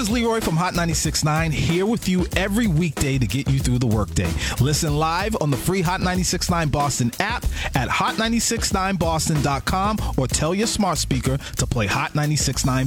This is Leroy from Hot 96.9 here with you every weekday to get you through the workday. Listen live on the free Hot 96.9 Boston app at hot969boston.com or tell your smart speaker to play Hot 96.9